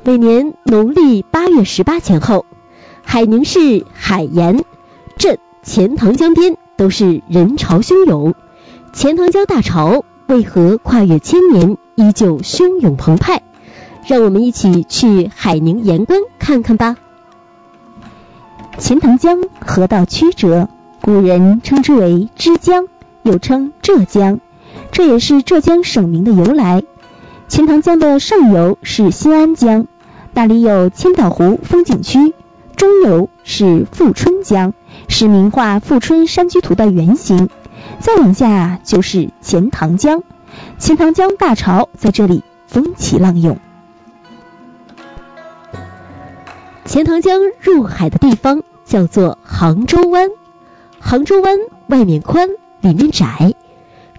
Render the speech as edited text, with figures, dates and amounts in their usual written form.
每年农历8月18前后，海宁市海盐镇钱塘江边都是人潮汹涌。钱塘江大潮为何跨越千年依旧汹涌澎湃？让我们一起去海宁盐关看看吧。 钱塘江河道曲折，古人称之为支江，又称浙江，这也是浙江省名的由来。钱塘江的上游是新安江，那里有千岛湖风景区，中游是富春江，是名画《富春山居图》的原型，再往下就是钱塘江。钱塘江大潮在这里风起浪涌。 钱塘江入海的地方叫做杭州湾，杭州湾外面宽里面窄，